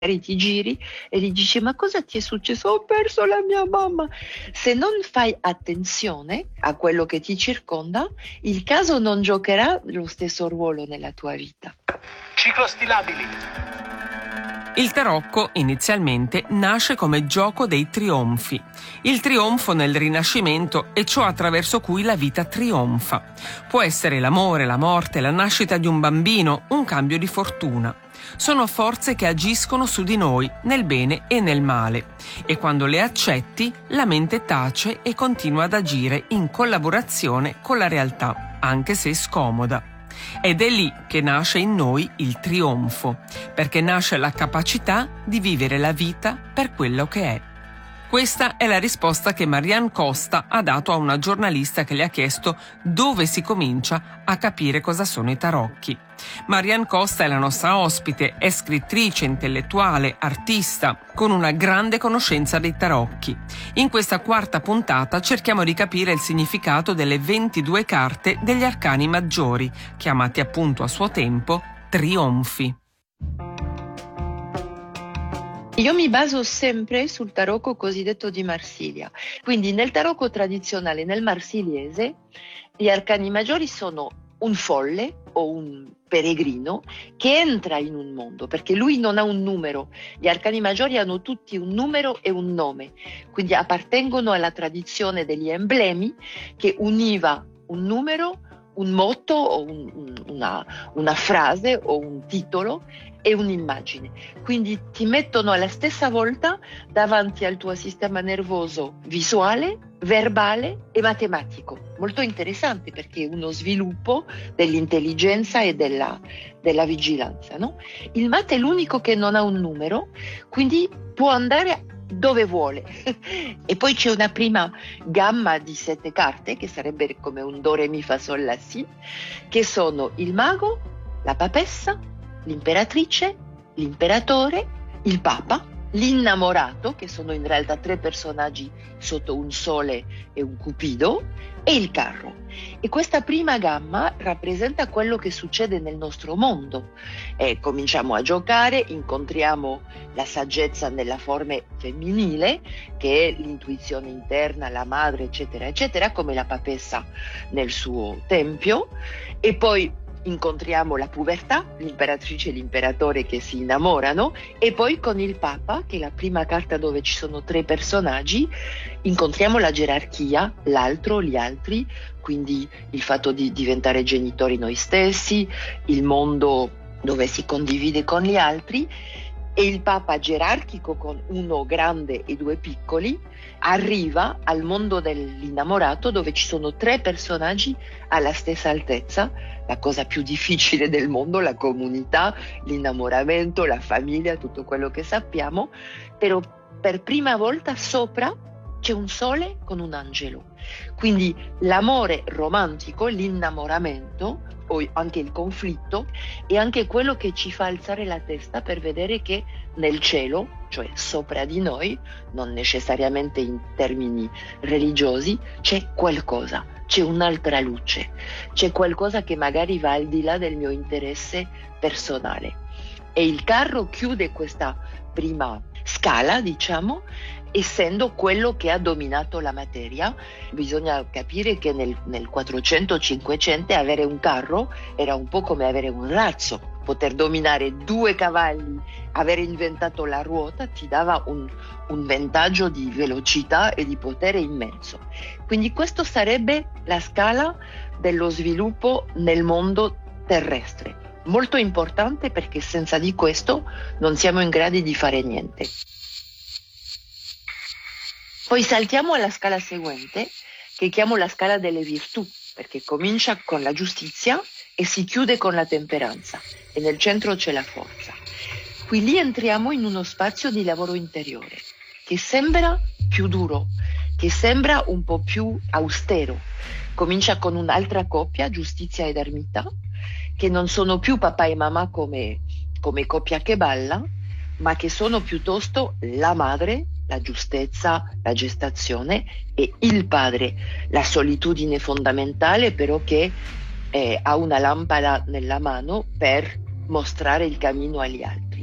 ti giri e gli dici: ma cosa ti è successo? Ho perso la mia mamma. Se non fai attenzione a quello che ti circonda, il caso non giocherà lo stesso ruolo nella tua vita. Ciclostilabili. Il tarocco inizialmente nasce come gioco dei trionfi. Il trionfo nel Rinascimento è ciò attraverso cui la vita trionfa. Può essere l'amore, la morte, la nascita di un bambino, un cambio di fortuna. Sono forze che agiscono su di noi, nel bene e nel male. E quando le accetti, la mente tace e continua ad agire in collaborazione con la realtà, anche se scomoda. Ed è lì che nasce in noi il trionfo, perché nasce la capacità di vivere la vita per quello che è. Questa è la risposta che Marianne Costa ha dato a una giornalista che le ha chiesto dove si comincia a capire cosa sono i tarocchi. Marianne Costa è la nostra ospite, è scrittrice, intellettuale, artista, con una grande conoscenza dei tarocchi. In questa quarta puntata cerchiamo di capire il significato delle 22 carte degli arcani maggiori, chiamati appunto a suo tempo trionfi. Io mi baso sempre sul tarocco cosiddetto di Marsiglia. Quindi nel tarocco tradizionale, nel marsiliese, gli arcani maggiori sono un folle o un peregrino che entra in un mondo, perché lui non ha un numero. Gli arcani maggiori hanno tutti un numero e un nome, quindi appartengono alla tradizione degli emblemi che univa un numero, un motto o una frase o un titolo e un'immagine. Quindi ti mettono alla stessa volta davanti al tuo sistema nervoso visuale, verbale e matematico. Molto interessante, perché è uno sviluppo dell'intelligenza e della vigilanza, no? Il mate è l'unico che non ha un numero, quindi può andare dove vuole. E poi c'è una prima gamma di 7 carte, che sarebbe come un do, re, mi, fa, sol, la, si, che sono il mago, la papessa, l'imperatrice, l'imperatore, il papa, l'innamorato, che sono in realtà 3 personaggi sotto un sole e un cupido, e il carro. E questa prima gamma rappresenta quello che succede nel nostro mondo. Cominciamo a giocare, incontriamo la saggezza nella forma femminile, che è l'intuizione interna, la madre, eccetera, eccetera, come la papessa nel suo tempio, e poi incontriamo la pubertà, l'imperatrice e l'imperatore che si innamorano, e poi con il Papa, che è la prima carta dove ci sono 3 personaggi, incontriamo la gerarchia, l'altro, gli altri, quindi il fatto di diventare genitori noi stessi, il mondo dove si condivide con gli altri, e il Papa gerarchico con 1 grande e 2 piccoli arriva al mondo dell'innamorato, dove ci sono 3 personaggi alla stessa altezza, la cosa più difficile del mondo, la comunità, l'innamoramento, la famiglia, tutto quello che sappiamo, però per prima volta sopra c'è un sole con un angelo. Quindi l'amore romantico, l'innamoramento, o anche il conflitto, è anche quello che ci fa alzare la testa per vedere che nel cielo, cioè sopra di noi, non necessariamente in termini religiosi, c'è qualcosa, c'è un'altra luce, c'è qualcosa che magari va al di là del mio interesse personale. E il carro chiude questa prima scala, diciamo, essendo quello che ha dominato la materia. Bisogna capire che nel 400-500 avere un carro era un po' come avere un razzo. Poter dominare 2 cavalli, aver inventato la ruota, ti dava un vantaggio di velocità e di potere immenso. Quindi questo sarebbe la scala dello sviluppo nel mondo terrestre. Molto importante, perché senza di questo non siamo in grado di fare niente. Poi saltiamo alla scala seguente, che chiamo la scala delle virtù, perché comincia con la giustizia e si chiude con la temperanza, e nel centro c'è la forza. Qui lì entriamo in uno spazio di lavoro interiore, che sembra più duro, che sembra un po' più austero. Comincia con un'altra coppia, giustizia ed ermità, che non sono più papà e mamma come coppia che balla, ma che sono piuttosto la madre, la giustezza, la gestazione, e il padre, la solitudine fondamentale, però che ha una lampada nella mano per mostrare il cammino agli altri.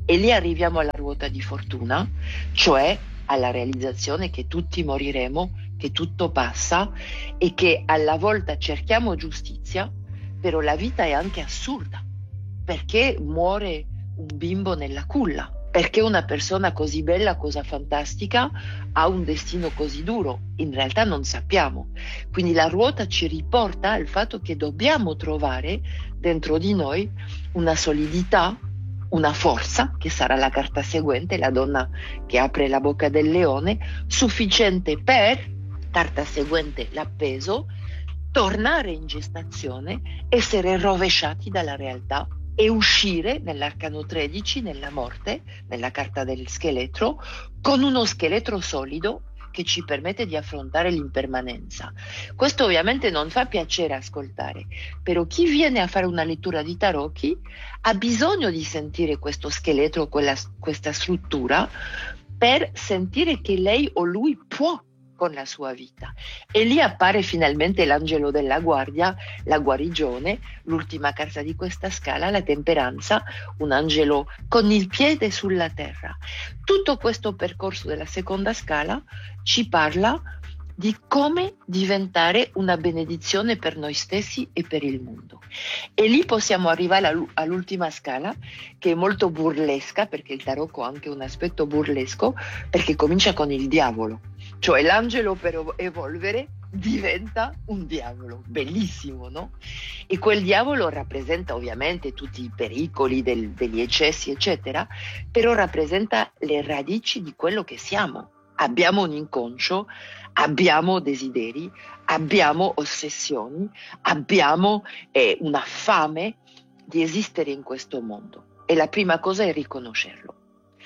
E lì arriviamo alla ruota di fortuna, cioè alla realizzazione che tutti moriremo, che tutto passa e che alla volta cerchiamo giustizia, però la vita è anche assurda, perché muore un bimbo nella culla, perché una persona così bella, cosa fantastica, ha un destino così duro. In realtà non sappiamo. Quindi la ruota ci riporta al fatto che dobbiamo trovare dentro di noi una solidità, una forza, che sarà la carta seguente, la donna che apre la bocca del leone, sufficiente per, carta seguente, l'appeso, tornare in gestazione, essere rovesciati dalla realtà e uscire nell'arcano 13, nella morte, nella carta del scheletro, con uno scheletro solido che ci permette di affrontare l'impermanenza. Questo ovviamente non fa piacere ascoltare, però chi viene a fare una lettura di tarocchi ha bisogno di sentire questo scheletro, questa struttura, per sentire che lei o lui può con la sua vita. E lì appare finalmente l'angelo della guardia, la guarigione, l'ultima carta di questa scala, la temperanza, un angelo con il piede sulla terra. Tutto questo percorso della seconda scala ci parla di come diventare una benedizione per noi stessi e per il mondo. E lì possiamo arrivare all'ultima scala, che è molto burlesca, perché il tarocco ha anche un aspetto burlesco, perché comincia con il diavolo, cioè l'angelo per evolvere diventa un diavolo, bellissimo, no? E quel diavolo rappresenta ovviamente tutti i pericoli degli eccessi, eccetera, però rappresenta le radici di quello che siamo. Abbiamo un inconscio, abbiamo desideri, abbiamo ossessioni, abbiamo una fame di esistere in questo mondo. E la prima cosa è riconoscerlo.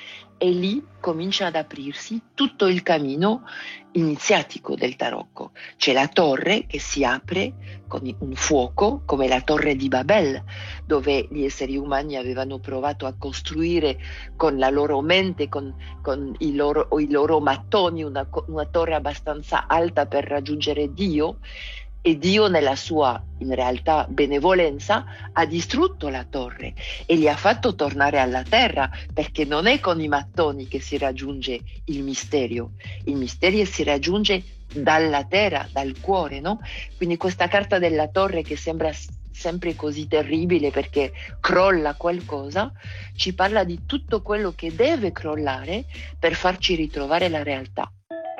E lì comincia ad aprirsi tutto il cammino iniziatico del tarocco. C'è la torre che si apre con un fuoco, come la torre di Babel, dove gli esseri umani avevano provato a costruire con la loro mente, con i loro mattoni, una torre abbastanza alta per raggiungere Dio. E Dio, nella sua, in realtà, benevolenza, ha distrutto la torre e li ha fatto tornare alla terra, perché non è con i mattoni che si raggiunge il misterio si raggiunge dalla terra, dal cuore, no? Quindi questa carta della torre, che sembra sempre così terribile perché crolla qualcosa, ci parla di tutto quello che deve crollare per farci ritrovare la realtà.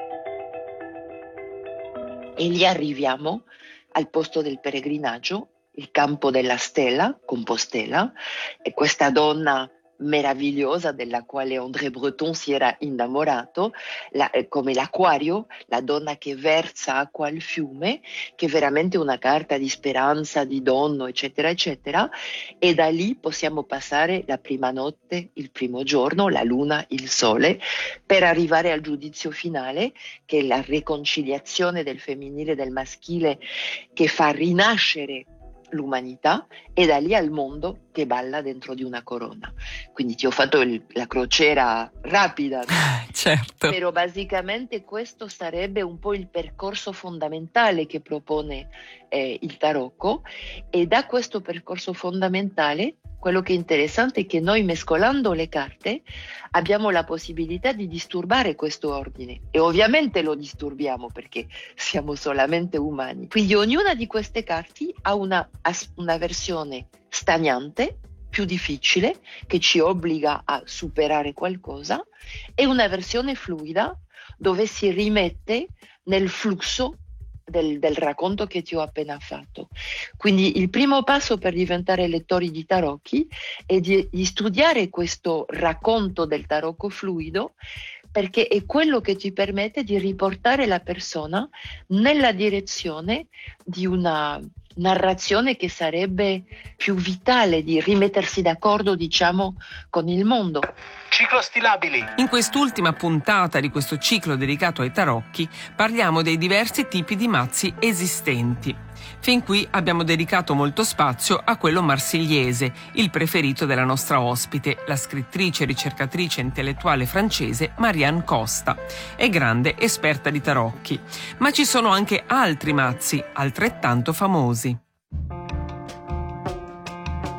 E lì arriviamo al posto del pellegrinaggio, il campo della stella, Compostela, e questa donna meravigliosa della quale André Breton si era innamorato, come l'acquario, la donna che versa acqua al fiume, che è veramente una carta di speranza, di dono, eccetera, eccetera. E da lì possiamo passare la prima notte, il primo giorno, la luna, il sole, per arrivare al giudizio finale, che è la riconciliazione del femminile e del maschile, che fa rinascere l'umanità, e da lì al mondo che balla dentro di una corona. Quindi ti ho fatto la crociera rapida, no? Certo. Però basicamente questo sarebbe un po' il percorso fondamentale che propone il tarocco, e da questo percorso fondamentale quello che è interessante è che noi, mescolando le carte, abbiamo la possibilità di disturbare questo ordine, e ovviamente lo disturbiamo perché siamo solamente umani. Quindi ognuna di queste carte ha una versione stagnante, più difficile, che ci obbliga a superare qualcosa, e una versione fluida dove si rimette nel flusso del racconto che ti ho appena fatto. Quindi il primo passo per diventare lettori di tarocchi è di studiare questo racconto del tarocco fluido, perché è quello che ti permette di riportare la persona nella direzione di una narrazione che sarebbe più vitale, di rimettersi d'accordo, diciamo, con il mondo. Ciclo stilabili. In quest'ultima puntata di questo ciclo dedicato ai tarocchi parliamo dei diversi tipi di mazzi esistenti. Fin qui abbiamo dedicato molto spazio a quello marsigliese, il preferito della nostra ospite, la scrittrice, ricercatrice intellettuale francese Marianne Costa. È grande esperta di tarocchi, ma ci sono anche altri mazzi altrettanto famosi.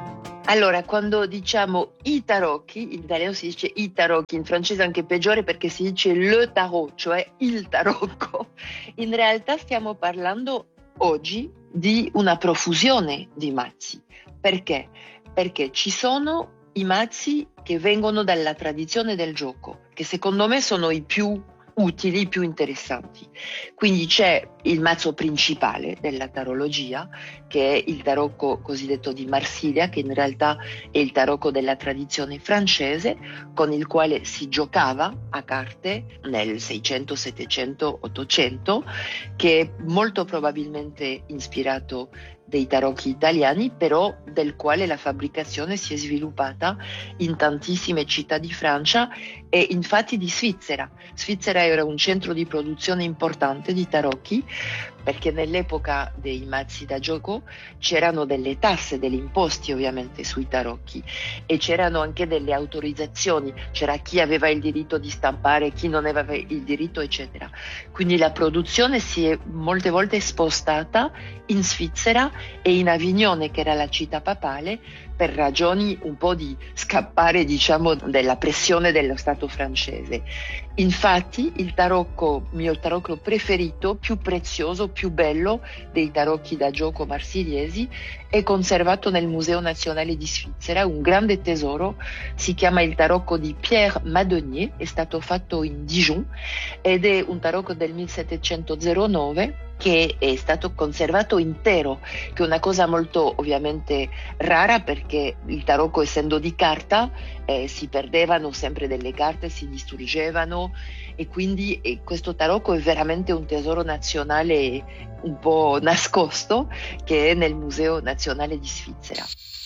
Allora, quando diciamo i tarocchi, in italiano si dice i tarocchi, in francese anche peggiore perché si dice le tarot, cioè il tarocco. In realtà stiamo parlando oggi di una profusione di mazzi. Perché? Perché ci sono i mazzi che vengono dalla tradizione del gioco, che secondo me sono i più utili, più interessanti. Quindi c'è il mazzo principale della tarologia, che è il tarocco cosiddetto di Marsiglia, che in realtà è il tarocco della tradizione francese, con il quale si giocava a carte nel 600, 700, 800, che è molto probabilmente ispirato dei tarocchi italiani, però del quale la fabbricazione si è sviluppata in tantissime città di Francia e infatti di Svizzera. Svizzera era un centro di produzione importante di tarocchi, perché nell'epoca dei mazzi da gioco c'erano delle tasse, degli imposti ovviamente sui tarocchi e c'erano anche delle autorizzazioni, c'era chi aveva il diritto di stampare, chi non aveva il diritto, eccetera. Quindi la produzione si è molte volte spostata in Svizzera e in Avignone, che era la città papale, per ragioni un po' di scappare, diciamo, della pressione dello Stato francese. Infatti il mio tarocco preferito, più prezioso, più bello dei tarocchi da gioco marsigliesi, è conservato nel Museo Nazionale di Svizzera, un grande tesoro, si chiama il tarocco di Pierre Madonier, è stato fatto in Dijon ed è un tarocco del 1709 che è stato conservato intero, che è una cosa molto ovviamente rara perché il tarocco, essendo di carta, si perdevano sempre delle carte, si distruggevano e quindi questo tarocco è veramente un tesoro nazionale un po' nascosto che è nel Museo Nazionale di Svizzera.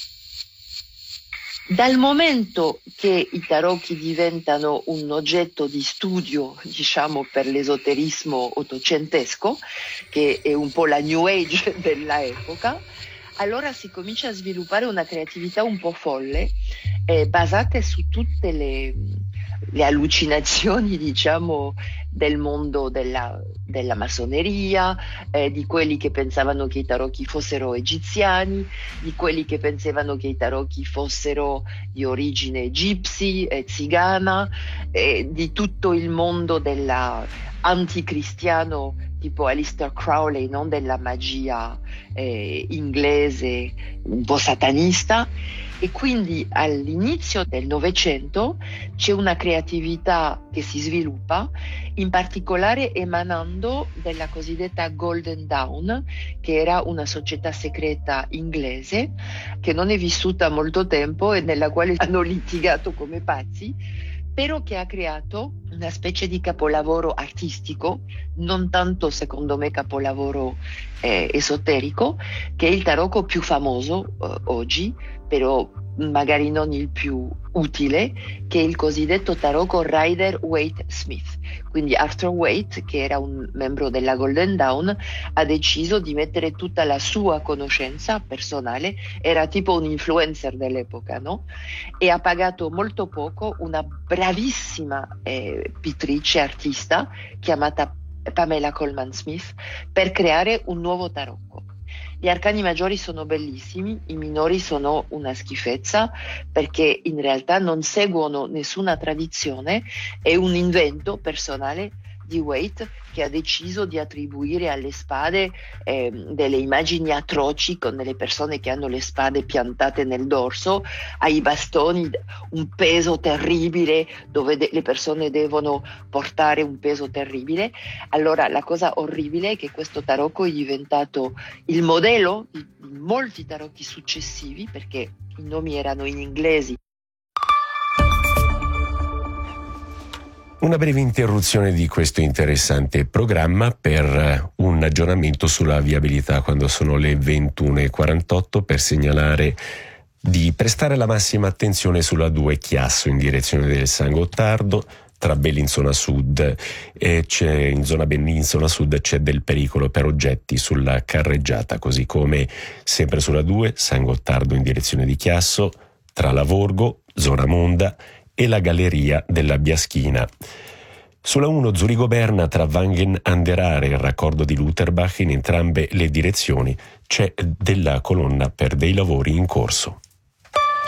Dal momento che i tarocchi diventano un oggetto di studio, diciamo, per l'esoterismo ottocentesco, che è un po' la New Age della epoca, allora si comincia a sviluppare una creatività un po' folle, basate su tutte le allucinazioni, diciamo, del mondo della massoneria, di quelli che pensavano che i tarocchi fossero egiziani, di quelli che pensavano che i tarocchi fossero di origine gypsy, zigana, di tutto il mondo della anticristiano tipo Aleister Crowley, non della magia inglese un po' satanista. E quindi all'inizio del Novecento c'è una creatività che si sviluppa, in particolare emanando della cosiddetta Golden Dawn, che era una società segreta inglese che non è vissuta molto tempo e nella quale hanno litigato come pazzi, però che ha creato una specie di capolavoro artistico, non tanto secondo me capolavoro esoterico, che è il tarocco più famoso oggi, però magari non il più utile, che è il cosiddetto tarocco Rider-Waite-Smith. Quindi Arthur Waite, che era un membro della Golden Dawn, ha deciso di mettere tutta la sua conoscenza personale, era tipo un influencer dell'epoca, no? E ha pagato molto poco una bravissima pittrice, artista, chiamata Pamela Colman Smith, per creare un nuovo tarocco. Gli arcani maggiori sono bellissimi, i minori sono una schifezza perché in realtà non seguono nessuna tradizione, è un invento personale di Waite, che ha deciso di attribuire alle spade delle immagini atroci con delle persone che hanno le spade piantate nel dorso, ai bastoni un peso terribile dove le persone devono portare un peso terribile. Allora la cosa orribile è che questo tarocco è diventato il modello di molti tarocchi successivi, perché i nomi erano in inglese. Una breve interruzione di questo interessante programma per un aggiornamento sulla viabilità quando sono le 21:48, per segnalare di prestare la massima attenzione sulla 2 Chiasso in direzione del San Gottardo. Tra Bellinzona Sud e in zona Bellinzona Sud c'è del pericolo per oggetti sulla carreggiata, così come sempre sulla 2 San Gottardo in direzione di Chiasso, tra Lavorgo, zona Monda e la galleria della Biaschina. Sulla 1 Zurigo-Berna tra Wangen Anderare e il raccordo di Lutherbach, in entrambe le direzioni c'è della colonna per dei lavori in corso.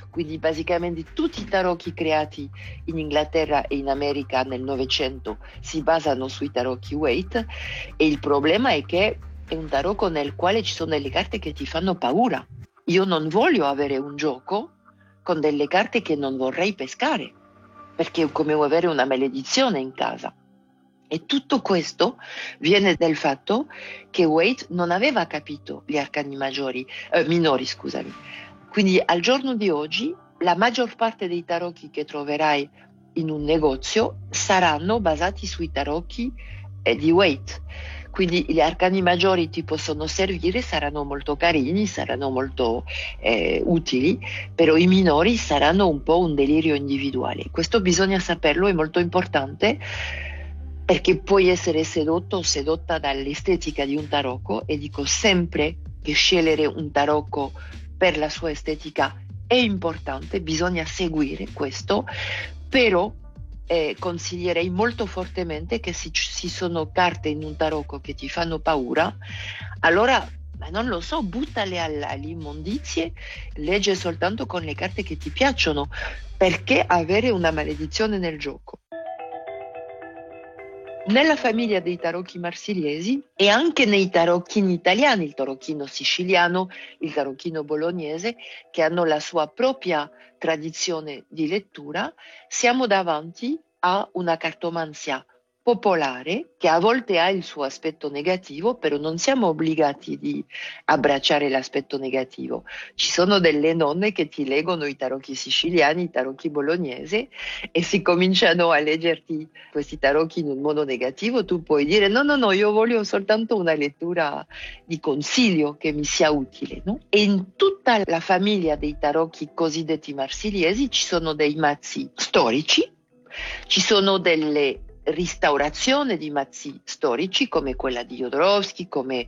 quindi basicamente tutti i tarocchi creati in Inghilterra e in America nel Novecento si basano sui tarocchi Waite, e il problema è che è un tarocco nel quale ci sono delle carte che ti fanno paura. Io non voglio avere un gioco con delle carte che non vorrei pescare, perché è come avere una maledizione in casa. E tutto questo viene dal fatto che Waite non aveva capito gli arcani minori, scusami. Quindi al giorno di oggi la maggior parte dei tarocchi che troverai in un negozio saranno basati sui tarocchi di Waite. Quindi gli arcani maggiori ti possono servire, saranno molto carini, saranno molto utili, però i minori saranno un po' un delirio individuale. Questo bisogna saperlo, è molto importante, perché puoi essere sedotto o sedotta dall'estetica di un tarocco, e dico sempre che scegliere un tarocco per la sua estetica è importante, bisogna seguire questo, però consiglierei molto fortemente che se ci sono carte in un tarocco che ti fanno paura, allora, non lo so, buttale all'immondizie, legge soltanto con le carte che ti piacciono, perché avere una maledizione nel gioco. Nella famiglia dei tarocchi marsiliesi e anche nei tarocchini italiani, il tarocchino siciliano, il tarocchino bolognese, che hanno la sua propria tradizione di lettura, siamo davanti a una cartomanzia popolare che a volte ha il suo aspetto negativo, però non siamo obbligati di abbracciare l'aspetto negativo. Ci sono delle nonne che ti leggono i tarocchi siciliani, i tarocchi bolognesi, e si cominciano a leggerti questi tarocchi in un modo negativo. Tu puoi dire no, io voglio soltanto una lettura di consiglio che mi sia utile, no? E in tutta la famiglia dei tarocchi cosiddetti marsiliesi ci sono dei mazzi storici, ci sono delle restaurazione di mazzi storici come quella di Jodorowsky, come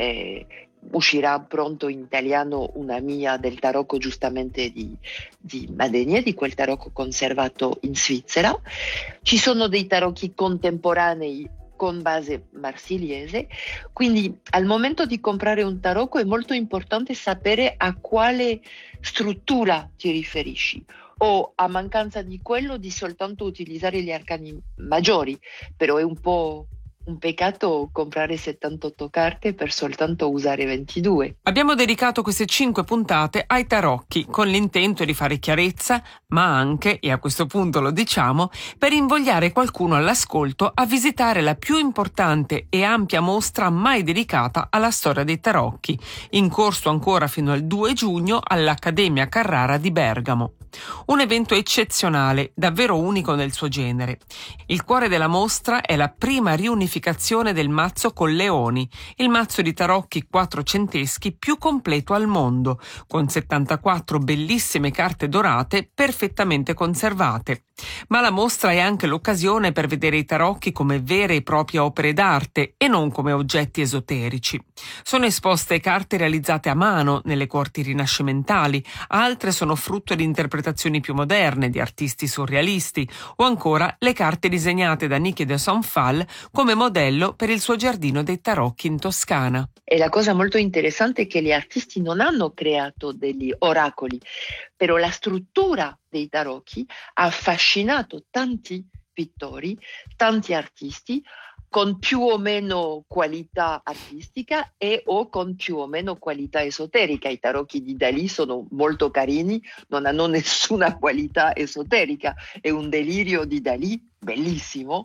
uscirà pronto in italiano una mia del tarocco giustamente di Madenia, di quel tarocco conservato in Svizzera. Ci sono dei tarocchi contemporanei con base marsiliese, quindi al momento di comprare un tarocco è molto importante sapere a quale struttura ti riferisci, o a mancanza di quello di soltanto utilizzare gli arcani maggiori, però è un po' un peccato comprare 78 carte per soltanto usare 22. Abbiamo dedicato queste 5 puntate ai tarocchi con l'intento di fare chiarezza, ma anche, e a questo punto lo diciamo, per invogliare qualcuno all'ascolto a visitare la più importante e ampia mostra mai dedicata alla storia dei tarocchi, in corso ancora fino al 2 giugno all'Accademia Carrara di Bergamo. Un evento eccezionale, davvero unico nel suo genere. Il cuore della mostra è la prima riunificazione del mazzo con leoni, il mazzo di tarocchi quattrocenteschi più completo al mondo, con 74 bellissime carte dorate perfettamente conservate. Ma la mostra è anche l'occasione per vedere i tarocchi come vere e proprie opere d'arte e non come oggetti esoterici. Sono esposte carte realizzate a mano nelle corti rinascimentali, altre sono frutto di interpretazioni più moderne di artisti surrealisti, o ancora le carte disegnate da Niki de Saint Phalle come modello per il suo giardino dei tarocchi in Toscana. E la cosa molto interessante è che gli artisti non hanno creato degli oracoli, però la struttura dei tarocchi ha affascinato tanti pittori, tanti artisti, con più o meno qualità artistica e o con più o meno qualità esoterica. I tarocchi di Dalì sono molto carini, non hanno nessuna qualità esoterica, è un delirio di Dalì bellissimo,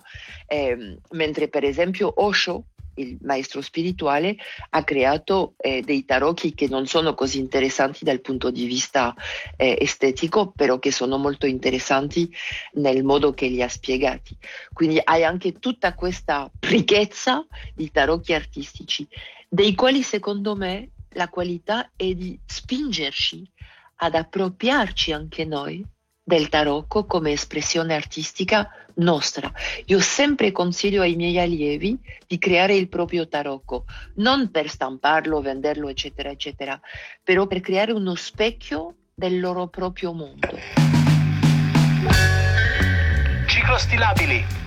mentre per esempio Osho, il maestro spirituale, ha creato dei tarocchi che non sono così interessanti dal punto di vista estetico, però che sono molto interessanti nel modo che li ha spiegati. Quindi hai anche tutta questa ricchezza di tarocchi artistici, dei quali secondo me la qualità è di spingerci ad appropriarci anche noi del tarocco come espressione artistica nostra. Io sempre consiglio ai miei allievi di creare il proprio tarocco, non per stamparlo, venderlo, eccetera, eccetera, però per creare uno specchio del loro proprio mondo. Ciclo stilabili.